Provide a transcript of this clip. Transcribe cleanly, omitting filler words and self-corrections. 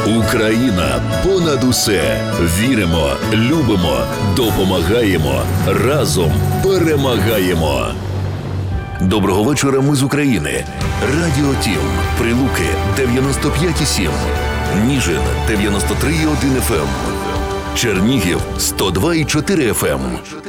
Україна понад усе. Віримо, любимо, допомагаємо. Разом перемагаємо. Доброго вечора, ми з України. Радіо Тім. Прилуки 95,7. Ніжин 93,1 FM. Чернігів 102,4 FM.